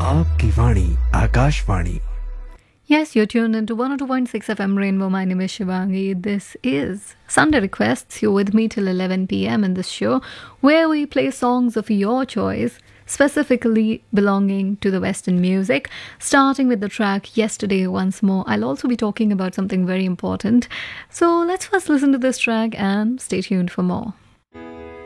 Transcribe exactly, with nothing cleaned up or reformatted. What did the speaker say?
आपकी वाणी Akashvani. Yes, you're tuned into one oh two point six F M Rainbow. My name is Shivangi. This is Sunday Requests. You're with me till eleven p.m. in this show where we play songs of your choice, specifically belonging to the Western music, starting with the track Yesterday Once More. I'll also be talking about something very important. So let's first listen to this track and stay tuned for more.